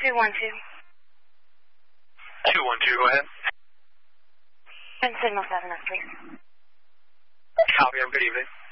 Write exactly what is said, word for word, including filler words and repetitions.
two one two. two one two, go ahead. And signal seven, please. Copy, have a good evening.